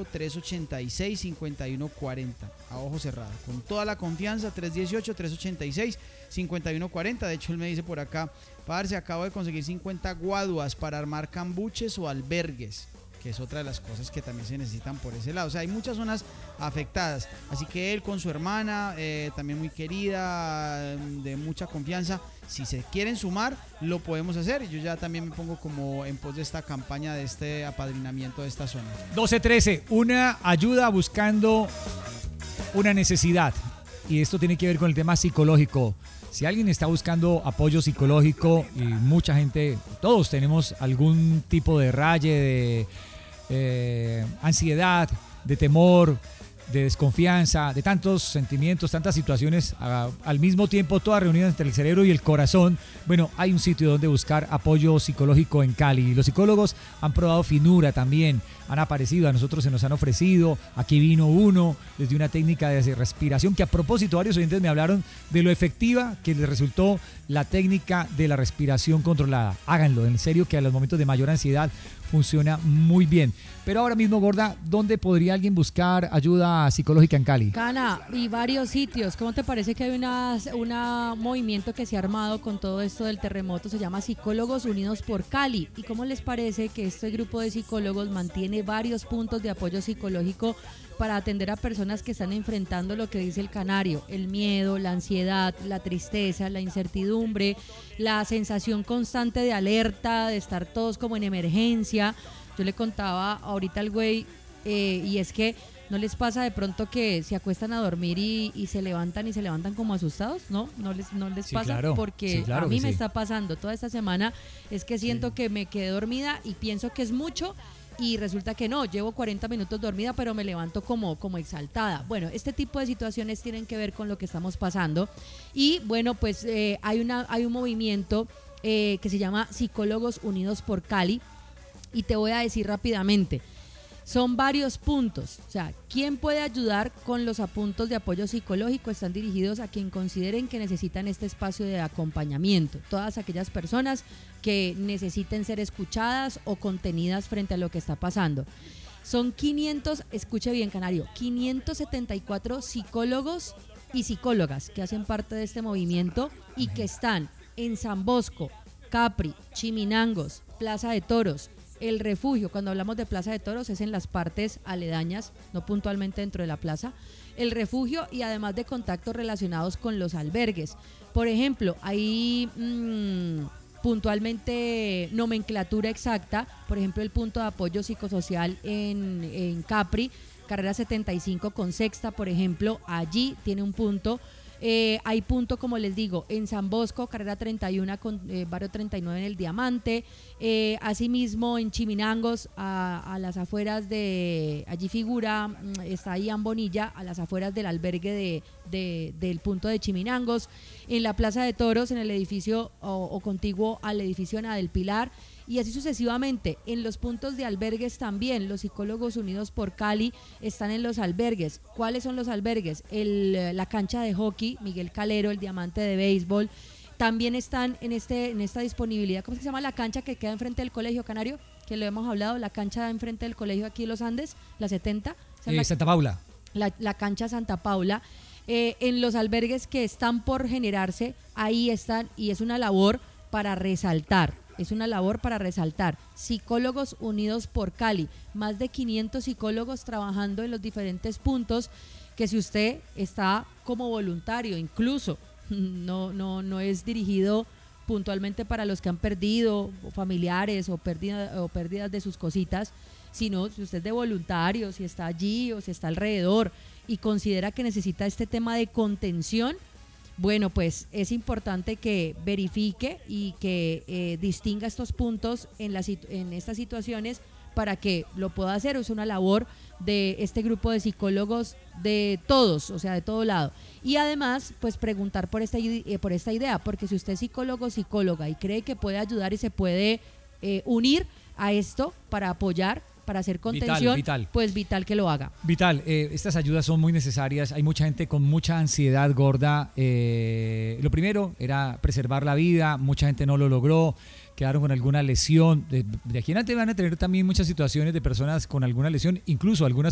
318-386-5140, a ojo cerrado, con toda la confianza. 318-386-5140. De hecho, él me dice por acá: parce, acabo de conseguir 50 guaduas para armar cambuches o albergues, que es otra de las cosas que también se necesitan por ese lado. O sea, hay muchas zonas afectadas, así que él con su hermana, también muy querida, de mucha confianza, si se quieren sumar, lo podemos hacer. Y yo ya también me pongo como en pos de esta campaña, de este apadrinamiento de esta zona. 12:13, una ayuda buscando una necesidad, y esto tiene que ver con el tema psicológico. Si alguien está buscando apoyo psicológico, y mucha gente, todos tenemos algún tipo de raye, de ansiedad, de temor, de desconfianza, de tantos sentimientos, tantas situaciones al mismo tiempo, todas reunidas entre el cerebro y el corazón. Bueno, hay un sitio donde buscar apoyo psicológico en Cali. Los psicólogos han probado finura también, han aparecido, a nosotros se nos han ofrecido. Aquí vino uno desde una técnica de respiración, que a propósito varios oyentes me hablaron de lo efectiva que les resultó la técnica de la respiración controlada. Háganlo, en serio, que a los momentos de mayor ansiedad funciona muy bien. Pero ahora mismo, Gorda, ¿dónde podría alguien buscar ayuda psicológica en Cali? Cana, y varios sitios. ¿Cómo te parece que hay un movimiento que se ha armado con todo esto del terremoto? Se llama Psicólogos Unidos por Cali. ¿Y cómo les parece que este grupo de psicólogos mantiene varios puntos de apoyo psicológico para atender a personas que están enfrentando lo que dice el canario: el miedo, la ansiedad, la tristeza, la incertidumbre, la sensación constante de alerta, de estar todos como en emergencia? Yo le contaba ahorita al güey, y es que ¿no les pasa de pronto que se acuestan a dormir y se levantan como asustados? ¿No les Sí, pasa? claro. Porque Sí, claro a mí que me sí. está pasando toda esta semana. Es que siento que me quedé dormida y pienso que es mucho, y resulta que no, llevo 40 minutos dormida, pero me levanto como exaltada. Bueno, este tipo de situaciones tienen que ver con lo que estamos pasando. Y bueno, pues hay un movimiento que se llama Psicólogos Unidos por Cali, y te voy a decir rápidamente. Son varios puntos. O sea, ¿quién puede ayudar con los puntos de apoyo psicológico? Están dirigidos a quien consideren que necesitan este espacio de acompañamiento. Todas aquellas personas que necesiten ser escuchadas o contenidas frente a lo que está pasando. Son 500, escuche bien, Canario, 574 psicólogos y psicólogas que hacen parte de este movimiento y que están en San Bosco, Capri, Chiminangos, Plaza de Toros, El Refugio. Cuando hablamos de Plaza de Toros es en las partes aledañas, no puntualmente dentro de la plaza. El Refugio, y además de contactos relacionados con los albergues. Por ejemplo, hay puntualmente nomenclatura exacta. Por ejemplo, el punto de apoyo psicosocial en Capri, carrera 75 con sexta, por ejemplo, allí tiene un punto. Hay punto, como les digo, en San Bosco, carrera 31 con barrio 39 en el Diamante. Asimismo, en Chiminangos, a las afueras de, allí figura, está ahí Bonilla, a las afueras del albergue del punto de Chiminangos. En la Plaza de Toros, en el edificio o contiguo al edificio Ana del Pilar. Y así sucesivamente. En los puntos de albergues también, los Psicólogos Unidos por Cali están en los albergues. ¿Cuáles son los albergues? La cancha de hockey, Miguel Calero, el Diamante de béisbol. También están en esta disponibilidad. ¿Cómo se llama la cancha que queda enfrente del colegio, Canario? Que lo hemos hablado, la cancha enfrente del colegio aquí en Los Andes, la 70. Santa Paula. La cancha Santa Paula. En los albergues que están por generarse, ahí están, y es una labor para resaltar. Psicólogos Unidos por Cali, más de 500 psicólogos trabajando en los diferentes puntos, que si usted está como voluntario, incluso no es dirigido puntualmente para los que han perdido familiares o pérdidas de sus cositas, sino si usted es de voluntario, si está allí o si está alrededor y considera que necesita este tema de contención. Bueno, pues es importante que verifique y que distinga estos puntos en estas situaciones para que lo pueda hacer. Es una labor de este grupo de psicólogos de todos, o sea, de todo lado. Y además, pues preguntar por esta idea, porque si usted es psicólogo o psicóloga y cree que puede ayudar y se puede unir a esto para apoyar, para hacer contención, vital. Pues vital que lo haga. Vital, estas ayudas son muy necesarias. Hay mucha gente con mucha ansiedad, Gorda. Lo primero era preservar la vida, mucha gente no lo logró, quedaron con alguna lesión. De aquí en adelante van a tener también muchas situaciones de personas con alguna lesión, incluso algunas